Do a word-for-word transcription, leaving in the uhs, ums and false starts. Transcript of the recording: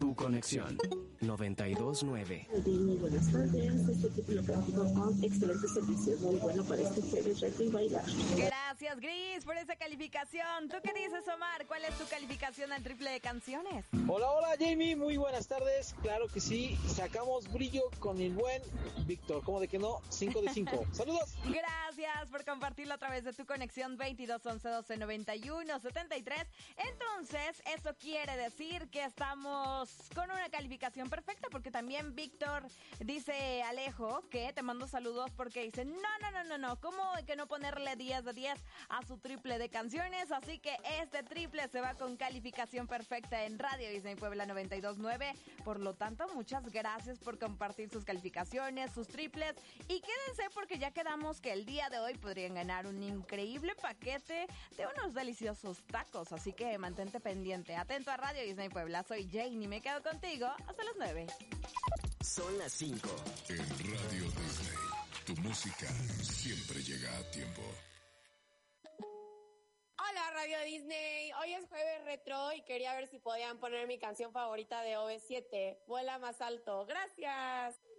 Tu conexión noventa y dos punto nueve. Muy buenas tardes, este título práctico con excelente servicio, muy bueno para este jueves, reto y bailar. Gracias, Gris, por esa calificación. ¿Tú qué dices, Omar? ¿Cuál es tu calificación al triple de canciones? Hola, hola, Jamie, muy buenas tardes. Claro que sí, sacamos brillo con el buen Víctor, ¿cómo de que no? cinco de cinco. ¡Saludos! Gracias por compartirlo a través de tu conexión veintidós once doce noventa y uno setenta y tres. Entonces, eso quiere decir que estamos con una calificación perfecta, porque también Víctor dice, Alejo, que te mando saludos porque dice, no, no, no, no, no, ¿cómo que no ponerle diez de diez a su triple de canciones? Así que este triple se va con calificación perfecta en Radio Disney Puebla noventa y dos punto nueve. Por lo tanto, muchas gracias por compartir sus calificaciones, sus triples, y quédense porque ya quedamos que el día de hoy podrían ganar un increíble paquete de unos deliciosos tacos, así que mantente pendiente. Atento a Radio Disney Puebla, soy Jane y me quedo contigo hasta las nueve. Son las cinco. En Radio Disney, tu música siempre llega a tiempo. Hola Radio Disney, hoy es jueves retro y quería ver si podían poner mi canción favorita de O V siete, Vuela Más Alto. Gracias.